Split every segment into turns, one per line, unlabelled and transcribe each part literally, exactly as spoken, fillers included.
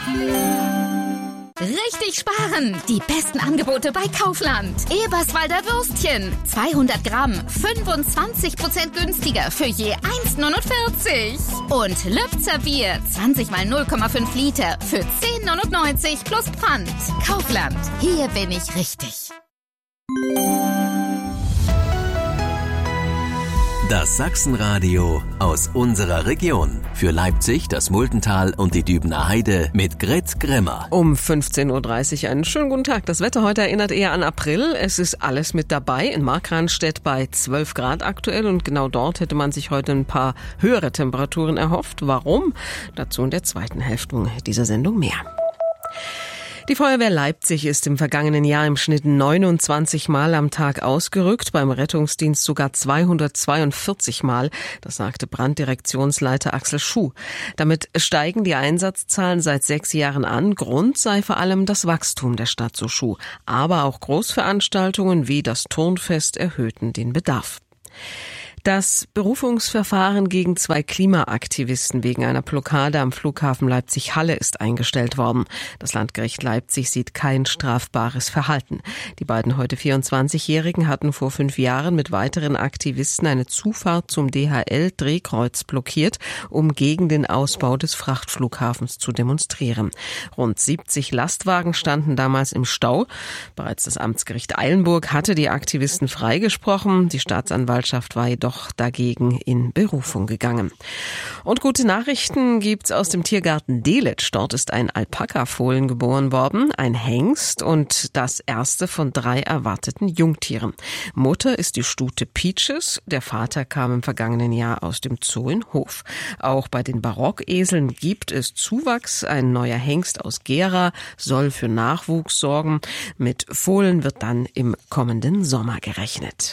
Richtig sparen! Die besten Angebote bei Kaufland. Eberswalder Würstchen. zweihundert Gramm. fünfundzwanzig Prozent günstiger für je eins neunundvierzig. Und Lübzer Bier. zwanzig mal null Komma fünf Liter für zehn neunundneunzig plus Pfand. Kaufland. Hier bin ich richtig.
Das Sachsenradio aus unserer Region. Für Leipzig, das Muldental und die Dübener Heide mit Grit Grimmer.
Um fünfzehn Uhr dreißig einen schönen guten Tag. Das Wetter heute erinnert eher an April. Es ist alles mit dabei. In Markranstädt bei zwölf Grad aktuell und genau dort hätte man sich heute ein paar höhere Temperaturen erhofft. Warum? Dazu in der zweiten Hälfte dieser Sendung mehr. Die Feuerwehr Leipzig ist im vergangenen Jahr im Schnitt neunundzwanzig Mal am Tag ausgerückt, beim Rettungsdienst sogar zweihundertzweiundvierzig Mal, das sagte Branddirektionsleiter Axel Schuh. Damit steigen die Einsatzzahlen seit sechs Jahren an. Grund sei vor allem das Wachstum der Stadt, so Schuh. Aber auch Großveranstaltungen wie das Turnfest erhöhten den Bedarf. Das Berufungsverfahren gegen zwei Klimaaktivisten wegen einer Blockade am Flughafen Leipzig-Halle ist eingestellt worden. Das Landgericht Leipzig sieht kein strafbares Verhalten. Die beiden heute vierundzwanzigjährigen hatten vor fünf Jahren mit weiteren Aktivisten eine Zufahrt zum D H L-Drehkreuz blockiert, um gegen den Ausbau des Frachtflughafens zu demonstrieren. Rund siebzig Lastwagen standen damals im Stau. Bereits das Amtsgericht Eilenburg hatte die Aktivisten freigesprochen. Die Staatsanwaltschaft war jedoch dagegen in Berufung gegangen. Und gute Nachrichten gibt's aus dem Tiergarten Delitzsch. Dort ist ein Alpaka-Fohlen geboren worden, ein Hengst und das erste von drei erwarteten Jungtieren. Mutter ist die Stute Peaches, der Vater kam im vergangenen Jahr aus dem Zoo in Hof. Auch bei den Barockeseln gibt es Zuwachs. Ein neuer Hengst aus Gera soll für Nachwuchs sorgen. Mit Fohlen wird dann im kommenden Sommer gerechnet.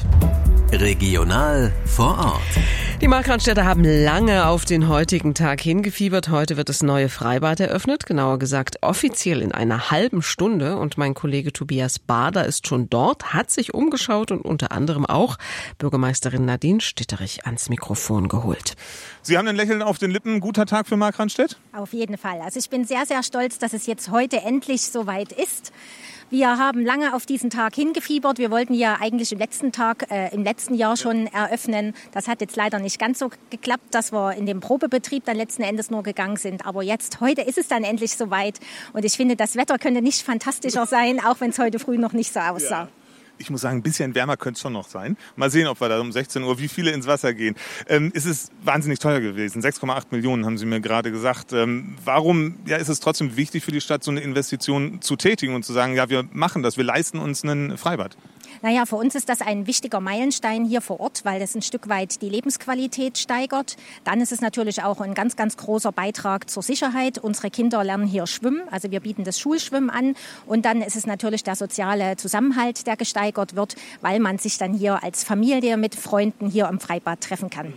Regional vor Ort.
Die Markranstädter haben lange auf den heutigen Tag hingefiebert. Heute wird das neue Freibad eröffnet, genauer gesagt offiziell in einer halben Stunde. Und mein Kollege Tobias Bader ist schon dort, hat sich umgeschaut und unter anderem auch Bürgermeisterin Nadine Stitterich ans Mikrofon geholt.
Sie haben ein Lächeln auf den Lippen. Guter Tag für Markranstädt?
Auf jeden Fall. Also ich bin sehr, sehr stolz, dass es jetzt heute endlich soweit ist. Wir haben lange auf diesen Tag hingefiebert. Wir wollten ja eigentlich im letzten Tag, äh, im letzten Jahr schon eröffnen. Das hat jetzt leider nicht ganz so geklappt, dass wir in den Probebetrieb dann letzten Endes nur gegangen sind. Aber jetzt, heute ist es dann endlich soweit. Und ich finde, das Wetter könnte nicht fantastischer sein, auch wenn es heute früh noch nicht so aussah.
Ja. Ich muss sagen, ein bisschen wärmer könnte es schon noch sein. Mal sehen, ob wir da um sechzehn Uhr, wie viele ins Wasser gehen. Ähm, es ist wahnsinnig teuer gewesen. sechs Komma acht Millionen haben Sie mir gerade gesagt. Ähm, warum ja, ist es trotzdem wichtig für die Stadt, so eine Investition zu tätigen und zu sagen, ja, wir machen das, wir leisten uns ein Freibad?
Naja, für uns ist das ein wichtiger Meilenstein hier vor Ort, weil das ein Stück weit die Lebensqualität steigert. Dann ist es natürlich auch ein ganz, ganz großer Beitrag zur Sicherheit. Unsere Kinder lernen hier schwimmen, also wir bieten das Schulschwimmen an. Und dann ist es natürlich der soziale Zusammenhalt, der gesteigert wird, weil man sich dann hier als Familie mit Freunden hier im Freibad treffen kann.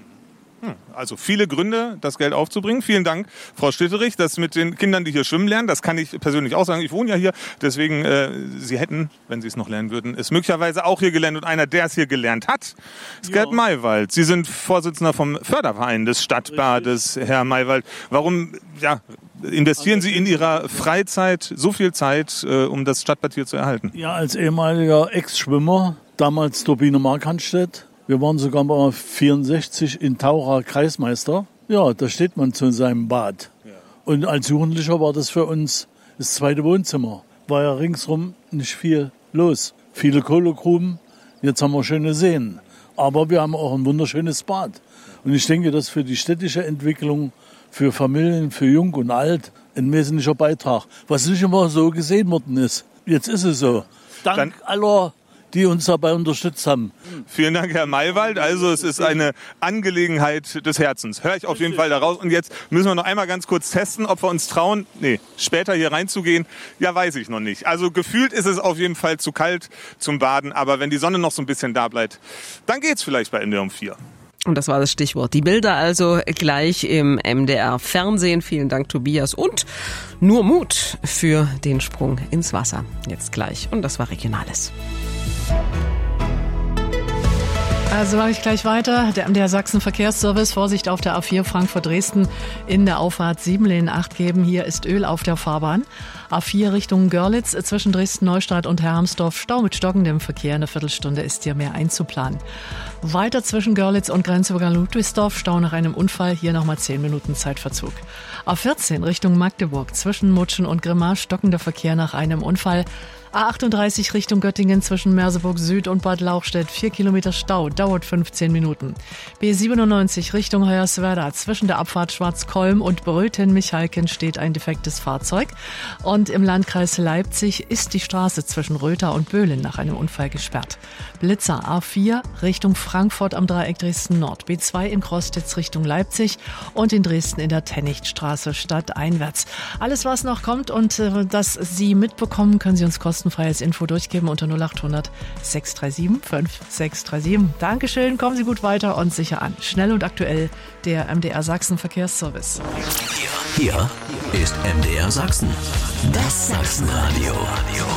Also viele Gründe, das Geld aufzubringen. Vielen Dank, Frau Stitterich. Das mit den Kindern, die hier schwimmen lernen, das kann ich persönlich auch sagen. Ich wohne ja hier, deswegen, äh, Sie hätten, wenn Sie es noch lernen würden, es möglicherweise auch hier gelernt. Und einer, der es hier gelernt hat, ist Gerd Maywald. Sie sind Vorsitzender vom Förderverein des Stadtbades, Richtig. Herr Maywald. Warum ja, investieren Sie in Ihrer Freizeit so viel Zeit, äh, um das Stadtbad hier zu erhalten?
Ja, als ehemaliger Ex-Schwimmer, damals Turbine Markranstädt. Wir waren sogar mal vierundsechzig in Taucher Kreismeister. Ja, da steht man zu seinem Bad. Ja. Und als Jugendlicher war das für uns das zweite Wohnzimmer. War ja ringsrum nicht viel los. Viele Kohlegruben, jetzt haben wir schöne Seen. Aber wir haben auch ein wunderschönes Bad. Und ich denke, das für die städtische Entwicklung, für Familien, für Jung und Alt, ein wesentlicher Beitrag. Was nicht immer so gesehen worden ist. Jetzt ist es so. Dank Dann aller die uns dabei unterstützt haben.
Vielen Dank, Herr Maywald. Also es ist eine Angelegenheit des Herzens. Höre ich auf jeden Fall daraus. Und jetzt müssen wir noch einmal ganz kurz testen, ob wir uns trauen, nee, später hier reinzugehen. Ja, weiß ich noch nicht. Also gefühlt ist es auf jeden Fall zu kalt zum Baden. Aber wenn die Sonne noch so ein bisschen da bleibt, dann geht's vielleicht bei N D R um vier.
Und das war das Stichwort. Die Bilder also gleich im M D R Fernsehen. Vielen Dank, Tobias. Und nur Mut für den Sprung ins Wasser. Jetzt gleich. Und das war Regionales.
Also mache ich gleich weiter. Der M D R Sachsen Verkehrsservice, Vorsicht auf der A vier Frankfurt-Dresden in der Auffahrt sieben Lehnen acht geben. Hier ist Öl auf der Fahrbahn. A vier Richtung Görlitz zwischen Dresden-Neustadt und Hermsdorf. Stau mit stockendem Verkehr. Eine Viertelstunde ist hier mehr einzuplanen. Weiter zwischen Görlitz und Grenzübergang Ludwigsdorf. Stau nach einem Unfall. Hier nochmal zehn Minuten Zeitverzug. A vierzehn Richtung Magdeburg zwischen Mutschen und Grimma. Stockender Verkehr nach einem Unfall. A achtunddreißig Richtung Göttingen zwischen Merseburg Süd und Bad Lauchstädt. Vier Kilometer Stau, dauert fünfzehn Minuten. B siebenundneunzig Richtung Hoyerswerda zwischen der Abfahrt Schwarzkolm und Bröthen-Michalken steht ein defektes Fahrzeug. Und im Landkreis Leipzig ist die Straße zwischen Rötha und Böhlen nach einem Unfall gesperrt. Blitzer A vier Richtung Frankfurt am Dreieck Dresden Nord. B zwei in Krostitz Richtung Leipzig und in Dresden in der Tennichtstraße stadteinwärts. Alles, was noch kommt und äh, das Sie mitbekommen, können Sie uns kostenlos kostenfrei als Info durchgeben unter null achthundert sechs drei sieben fünf sechs drei sieben. Dankeschön, kommen Sie gut weiter und sicher an. Schnell und aktuell der M D R Sachsen Verkehrsservice.
Hier ist M D R Sachsen, das Sachsenradio.